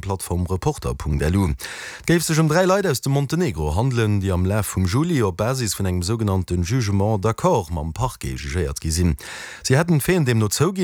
Online-Plattform Reporter.lu. Gäif sech 3 Leute aus dem Montenegro handeln, die am Lauf vom Juli op Basis vun engem sogenannten Jugement d'accord mam Parquet jugiert gesinn. Sie hätten fehlen dem no